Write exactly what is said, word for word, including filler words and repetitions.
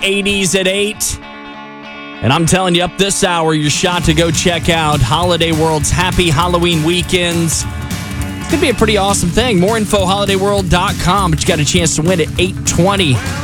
eighties at eight. And I'm telling you, up this hour, your shot to go check out Holiday World's Happy Halloween Weekends. It's going to be a pretty awesome thing. More info, holiday world dot com. But you got a chance to win at eight twenty.